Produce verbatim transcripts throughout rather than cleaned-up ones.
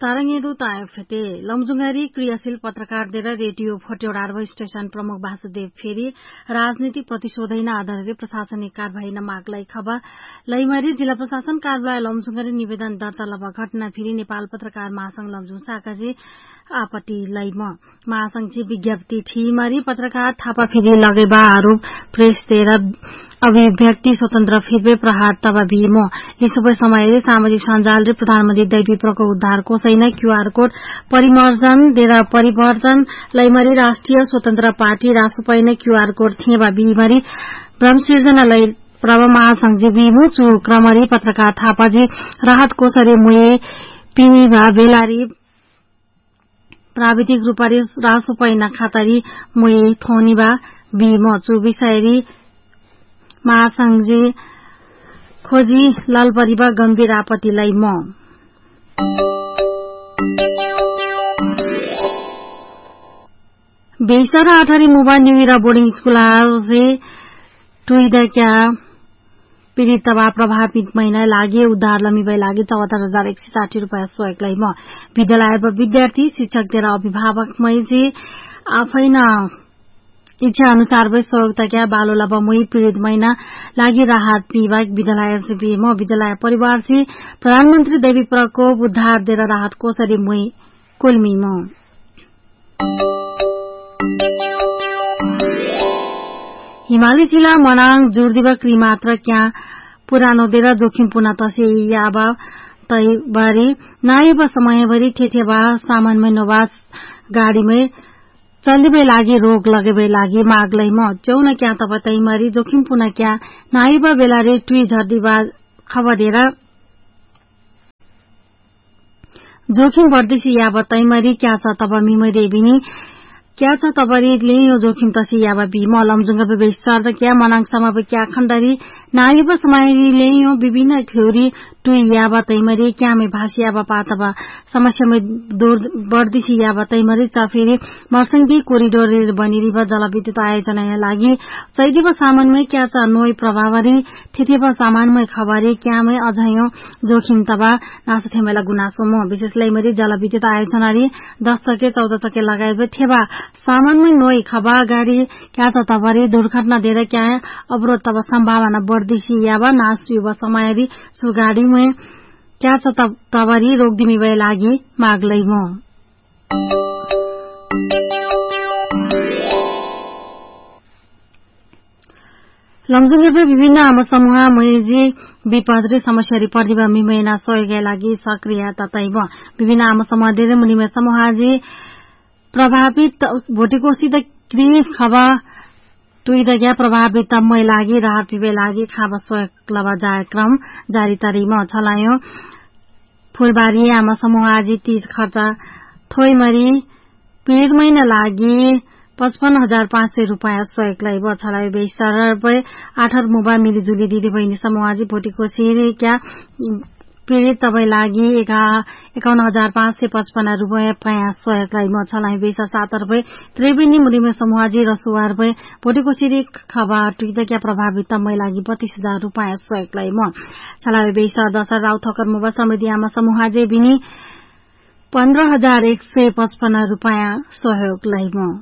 तारंगेदु तायफेते लमजुंगारी क्रियाशील पत्रकार देर radio फट्योडार्व station प्रमुख वासुदेव फेरी राजनीतिक प्रतिशोधन आधारले प्रशासनिक कार्यवाही मागलाई खबर लैमारी जिल्ला प्रशासन कार्यालय लमजुंगारी निवेदन दर्ता लब घटना फेरि नेपाल पत्रकार महासंघ लमजुङ शाखाजी आपत्ति लैम महासंघजी विज्ञप्ति ठीमारी पत्रकार थापा फेरि लगेबा आरोप प्रेस तेर अभिव्यक्ति स्वतन्त्र फिर्बे प्रहार तब भीमो यसो समय सामाजिक सञ्जाल रे प्रधानमन्त्री दैवी प्रको उद्धार कोसैन क्यूआर कोड परिमार्जन देर परिवर्तन लैमरी राष्ट्रिय स्वतन्त्र पार्टी रासुपैन क्यूआर कोड थिएबा बिमरी भ्रम सृजना लै प्रभ महासंघजी बिमु चु क्रमरी पत्रकार थापाजी राहत कोसरे मुए पिमिबा बेलारी प्राविधिक रूपरी रासुपैन खातरी मुए थोनिबा बिमो चु विषयरी महासंघजी खोजी लालपरीबा गम्भीर आपत्तिलाई म बेसर आठरी मुबा न्यूरा बोर्डिङ स्कूल हाउसे टुइदक्या पीड़ित तबा प्रभावित महिना लागि उद्धार लमिबाई लागि चौहत्तर हजार एक सय साठी रूपियाँ सहयोगलाई म विद्यालय विद्यार्थी शिक्षक तेर अभिभावक मैजी आफैन इच्छा अनुसार वे सहयोगता बालो लब मुई पीड़ित महिना लागि राहत विभाग विद्यालय म विद्यालय परिवार से प्रधानमन्त्री देवी प्रकोप उद्धार देर राहत कोसरी मुई कुलमी म हिमाली जिल्ला मनाङ जुर्दिबा क्री मात्र क्या पुरानो देर जोखिम पुनः तसे याबा तैबारी नायब समयभरि थेथेबा सामानमै नवास गाडीमै चल्दिबे लागि रोग लगेबे लागि मागलै म चौन क्या तब तैमरी जोखिम पुनः क्या नाइबा बेलारे टुई झर्दिबा खबरेर जोखिम बढ्दैछ या तैमरी क्या छ तब मिमै देबिनी क्या छ तबरी ले यो जोखिम तसी याबा बि म लमजुङ बेस्तर क्या मनाङ समब क्या खण्डरी नाइब समयरी ले यो विभिन्न थ्योरी टुई याबा तैमरी क्या में भाषी याबा पातबा समस्या में दूर बढ्दिसी याबा तैमरी चफेरी मर्संगी कोरिडोर बनिरिब जलविद्युत आयोजना लागि चैदिब सामानमै क्या छ नोई प्रभावरी थिथिब सामानमै खबरी क्या में अझयो जोखिम तबा नास थेमेला गुनासो म विशेष लैमरी जलविद्युत आयोजना री दस चके चौध चके लगाए थेबा सामानमै नोई खबा गाडी क्या छ तबरी दुर्घटना देर क्या अवरोध तब सम्भावना बढ्दिसी याबा नास युव समयरी सु गाडीमै क्या छ तबरी रोकदिमी भए लागि मागलै म लमजुङे विभिन्न आम समूह मैजी विपद रे समस्या पर्दिबा मिमेना सहयोग लागि सक्रिय ततैब विभिन्न आम समूह धेरै मुनिमे समूहजी प्रभावित भोटिकोसित क्रिस खबा टुइदग्या प्रभावित मै लागि राहत पिबे लागि खाब सहयोग लबा जाय क्रम जारी तरीमा छलायो फुलबारी आमा समूह आजी तीस खर्च थोइमरी पीड़ित महिना लागि पचपन्न हजार पाँच सय रूपियाँ सहयोगलाई बछलायो बेसर आठर मुबा मिलिजुली दिदी बहिनी समूह आजी भोटिकोसी क्या पीड़ित तबै लागि एकाउन्न हजार पाँच सय पचपन्न रूपियाँ प्रयास सहयोगलाई म छलाइ बेसर सात रूपियाँ त्रिवेणी मुनिमे समूहजी रसुवा रूपियाँ भोटिकोसी खबा टुइदक्या प्रभावित मै लागि बत्तीस हजार रूपियाँ सहयोगलाई म छलायो बेसर दशर राउ थकर मुबा समृद्धि आमा समूहजे बिनी पन्ध्र हजार एक सय पचपन्न रूपियाँ सहयोगलाई म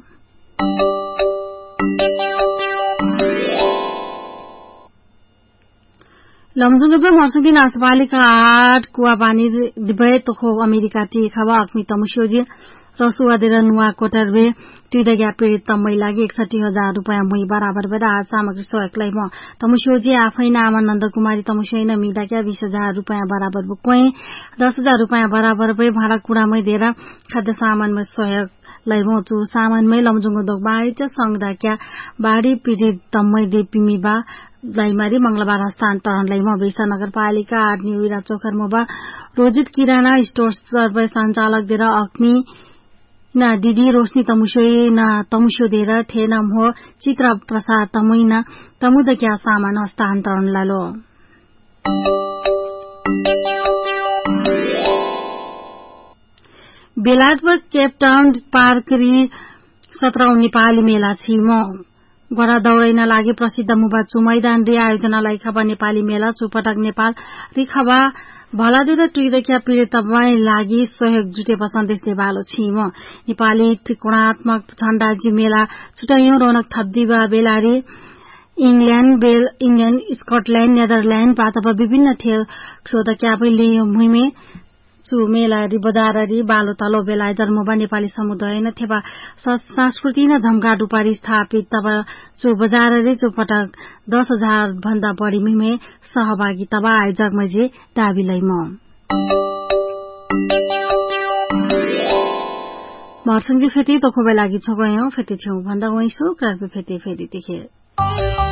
लमजुङे मर्सुदी नासपालिका आठ कुवापानी दिबे तोखो अमेरिका टी खबा अक्मी तमुस्योजी रसुवा देर नुवा कोटरबे टुइदग्या पीड़ित तमै लागि एकसठी हजार रूपियाँ मुई बराबर बेर आज सामग्री सहयोगलाई म तमुस्योजी आफैन आमा नन्द कुमारी तमुस्यैन मिदाक्या बीस हजार रूपियाँ बराबर बुक्वै दस हजार रूपियाँ बराबर बे भाडा कुडामै दिएर खाद्य सामानमा सहयोग लैमो चु सामानमै लमजुङको दोक बाहिर संगदाक्या बाढी पीड़ित तम्मै देपिमिबा लैमारी मंगलबार हस्तान्तरण लैम बेसा नगरपालिका आठ न्युरा चोखर मोबा रोजित किराना स्टोर सर्वे संचालक देर अक्मी न दिदी रोशनी तमुसो न तमुसो देर थे न हो चित्र प्रसाद तमुई न तमुदक्या सामान हस्तान्तरण लालो बेलायतमा केपटाउन पार्करी सत्रौं नेपाली मेला छिमो गोरा दौड़ैन लागि प्रसिद्ध मुबा चु मैदान रे आयोजनालाई खबा नेपाली मेला चुपटक नेपाल रिखबा भलादेर टुइदेखि पीड़ित तपाईँ लागि सहयोग जुटेप सन्देश देवालो छिम नेपाली त्रिकोणात्मक झण्डाजी मेला छुट्याइयो रौनक थप्दिवा बेलारी इंग्ल्याण्ड बेल इंग्ल्याण्ड स्कटल्याण्ड नेदरल्याण्ड पातप विभिन्न ठ्योदक्यापैले मुहिमे चु मेलारी बजाररी बालो तलो बेला जन्मोबा नेपाली समुदाय न थेपा संस्कृति न झम्का डुपारी स्थापित तबा चु बजाररी चु पटक दस हजार भन्दा बढी मिमे सहभागी तबा आयोजक मजे दाबीलाई म मर्संगी फेति तखो बेलागी छ गयो फेति छेउ भन्दा वइसु क्रार्पे फेति फेरि देखे